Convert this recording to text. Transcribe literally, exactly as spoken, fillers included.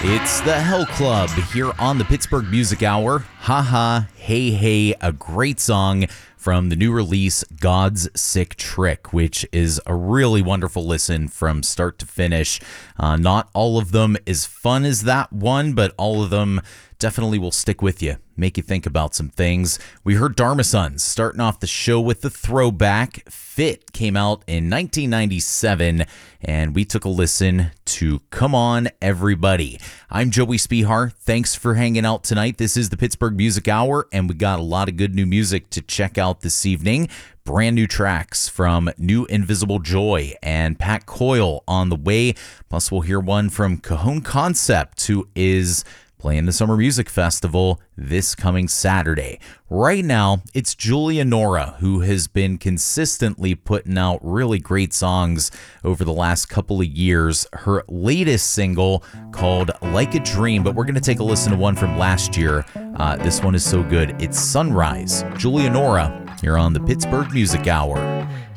It's the Hell Club here on the Pittsburgh Music Hour. Haha, hey, hey, a great song from the new release, God's Sick Trick, which is a really wonderful listen from start to finish. Uh, not all of them as fun as that one, but all of them definitely will stick with you, make you think about some things. We heard Dharma Sons starting off the show with the throwback. Fit came out in nineteen ninety-seven, and we took a listen to Come On Everybody. I'm Joey Spihar. Thanks for hanging out tonight. This is the Pittsburgh Music Hour, and we got a lot of good new music to check out this evening. Brand new tracks from New Invisible Joy and Pat Coyle on the way. Plus, we'll hear one from Cajon Concept, who is playing the Summer Music Festival this coming Saturday. Right now, it's Julia Nora, who has been consistently putting out really great songs over the last couple of years. Her latest single called Like a Dream, but we're going to take a listen to one from last year. Uh, this one is so good. It's Sunrise. Julia Nora here on the Pittsburgh Music Hour.